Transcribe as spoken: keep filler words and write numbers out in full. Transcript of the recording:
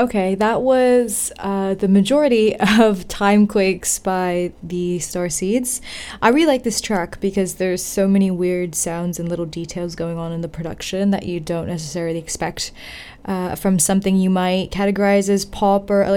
Okay, that was uh, the majority of Timequakes by the Starseeds. I really like this track because there's so many weird sounds and little details going on in the production that you don't necessarily expect uh, from something you might categorize as pop or